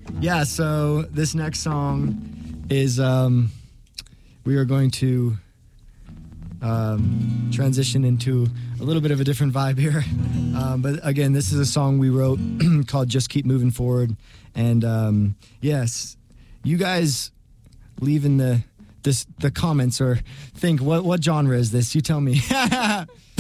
Yeah, so this next song is we are going to transition into a little bit of a different vibe here. But again, this is a song we wrote called Just Keep Moving Forward. And yes, you guys leave in the comments or think, what genre is this? You tell me.